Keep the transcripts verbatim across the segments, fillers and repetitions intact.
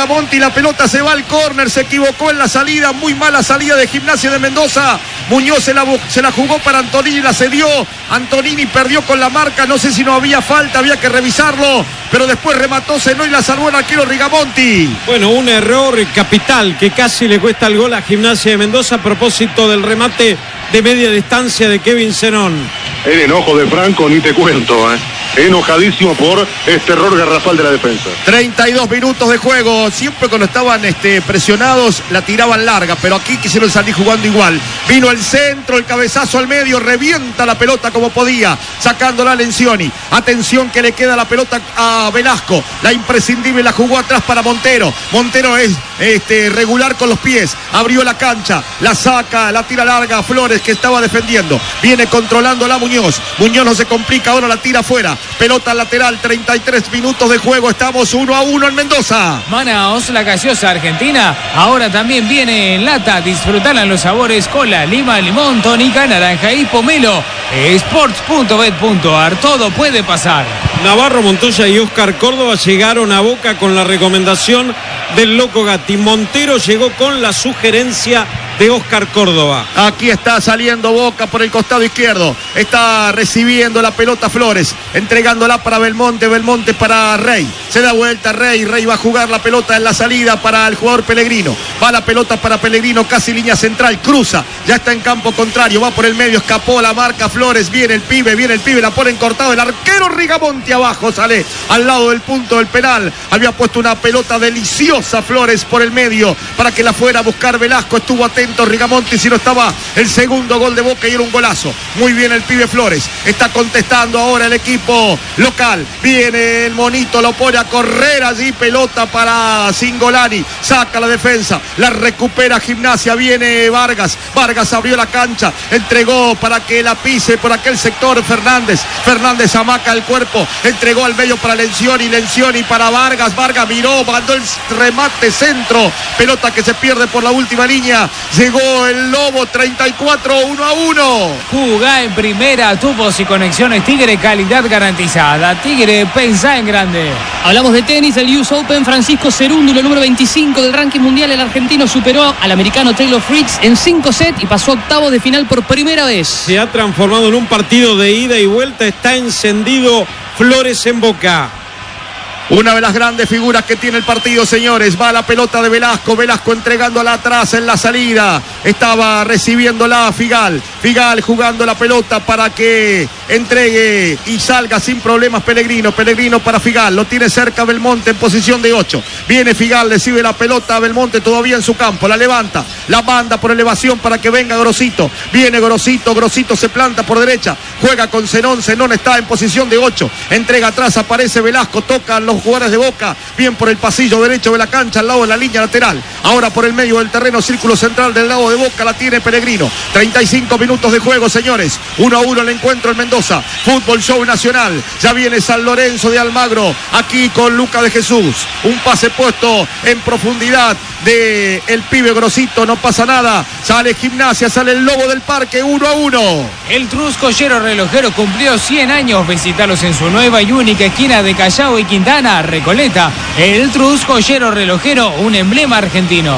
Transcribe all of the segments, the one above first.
Rigamonti, la pelota se va al córner, se equivocó en la salida, muy mala salida de Gimnasia de Mendoza. Muñoz se la, se la jugó para Antonini, la cedió. Antonini perdió con la marca, no sé si no había falta, había que revisarlo, pero después remató Zenó y la salvó el arquero Rigamonti. Bueno, un error capital que casi le cuesta el gol a Gimnasia de Mendoza a propósito del remate de media distancia de Kevin Zenón. El enojo de Franco, ni te cuento, ¿eh? Enojadísimo por este error garrafal de la defensa. treinta y dos minutos de juego. Siempre cuando estaban este, presionados la tiraban larga, pero aquí quisieron salir jugando igual. Vino el centro, el cabezazo al medio, revienta la pelota como podía, sacándola a Lencioni. Atención que le queda la pelota a Velasco. La imprescindible la jugó atrás para Montero. Montero es este, regular con los pies. Abrió la cancha, la saca, la tira larga a Flores que estaba defendiendo. Viene controlando la Muñoz. Muñoz no se complica, ahora la tira afuera. Pelota lateral, treinta y tres minutos de juego. Estamos uno a uno en Mendoza. Manaos, la gaseosa argentina. Ahora también viene en lata. Disfrutarán los sabores cola, lima, limón, tónica, naranja y pomelo. Sports punto bet punto ar. Todo puede pasar. Navarro Montoya y Oscar Córdoba llegaron a Boca con la recomendación del Loco Gatti. Montero llegó con la sugerencia de Oscar Córdoba. Aquí está saliendo Boca por el costado izquierdo. Está recibiendo la pelota Flores, entregándola para Belmonte, Belmonte para Rey. Se da vuelta Rey, Rey va a jugar la pelota en la salida para el jugador Pellegrino. Va la pelota para Pellegrino, casi línea central, cruza, ya está en campo contrario, va por el medio, escapó la marca Flores, viene el pibe, viene el pibe, la pone en cortado, el arquero Rigamonti abajo, sale al lado del punto del penal. Había puesto una pelota deliciosa Flores por el medio para que la fuera a buscar Velasco, estuvo atento Rigamonti, si no estaba el segundo gol de Boca y era un golazo. Muy bien el pibe Flores, está contestando ahora el equipo local, viene el monito, lo pone a correr allí, pelota para Cingolani, saca la defensa, la recupera Gimnasia, viene Vargas, Vargas abrió la cancha, entregó para que la pise por aquel sector Fernández, Fernández amaca el cuerpo, entregó al medio para Lencioni, Lencioni para Vargas, Vargas miró, mandó el remate centro, pelota que se pierde por la última línea. Llegó el Lobo, treinta y cuatro, uno a uno. Jugá en primera, tubos y conexiones Tigre, calidad garantizada. Tigre, pensá en grande. Hablamos de tenis, del U S Open. Francisco Cerúndulo, número veinticinco del ranking mundial. El argentino superó al americano Taylor Fritz en cinco sets y pasó a octavos de final por primera vez. Se ha transformado en un partido de ida y vuelta. Está encendido Flores en Boca. Una de las grandes figuras que tiene el partido, señores. Va la pelota de Velasco. Velasco entregándola atrás en la salida. Estaba recibiéndola Figal. Figal jugando la pelota para que entregue y salga sin problemas Pellegrino. Pellegrino para Figal. Lo tiene cerca Belmonte en posición de ocho. Viene Figal, recibe la pelota a Belmonte todavía en su campo. La levanta. La manda por elevación para que venga Grosito. Viene Grosito. Grosito se planta por derecha. Juega con Zenón. Zenón está en posición de ocho. Entrega atrás. Aparece Velasco. Tocan los jugadores de Boca, bien por el pasillo derecho de la cancha, al lado de la línea lateral, ahora por el medio del terreno, círculo central del lado de Boca, la tiene Pellegrino. Treinta y cinco minutos de juego, señores, uno a uno el encuentro en Mendoza. Fútbol Show Nacional, ya viene San Lorenzo de Almagro, aquí con Luca de Jesús, un pase puesto en profundidad de el pibe Grosito, no pasa nada, sale Gimnasia, sale el Lobo del Parque, uno a uno. El Truscollero Relojero cumplió cien años, visitarlos en su nueva y única esquina de Callao y Quintana, Recoleta. El Truscollero Relojero, un emblema argentino.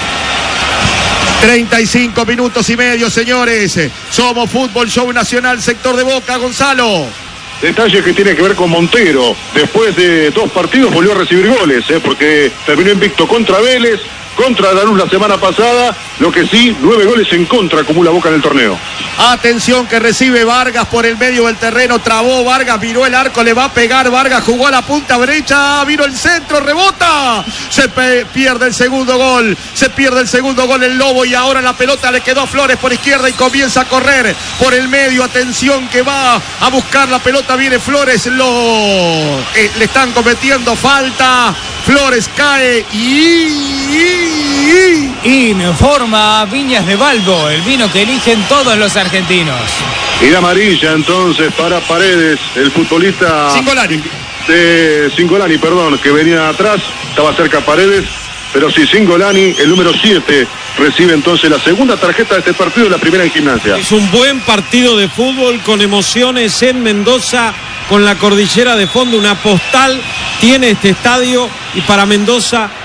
treinta y cinco minutos y medio, señores. Somos Fútbol Show Nacional, sector de Boca, Gonzalo. Detalle que tiene que ver con Montero. Después de dos partidos volvió a recibir goles, ¿eh? Porque terminó invicto contra Vélez, contra Lanús la semana pasada. Lo que sí, nueve goles en contra acumula Boca en el torneo. Atención que recibe Vargas por el medio del terreno, trabó Vargas, miró el arco, le va a pegar Vargas, jugó a la punta derecha, vino el centro, rebota, se pierde el segundo gol, se pierde el segundo gol el Lobo y ahora la pelota le quedó a Flores por izquierda y comienza a correr por el medio. Atención que va a buscar la pelota, viene Flores, lo eh, le están cometiendo falta, Flores cae y... Informa Viñas de Balbo, el vino que eligen todos los argentinos. Y la amarilla entonces para Paredes, el futbolista Cingolani. de Cingolani, perdón, que venía atrás, estaba cerca Paredes, pero sí, Cingolani, el número siete, recibe entonces la segunda tarjeta de este partido y la primera en Gimnasia. Es un buen partido de fútbol con emociones en Mendoza, con la cordillera de fondo, una postal tiene este estadio y para Mendoza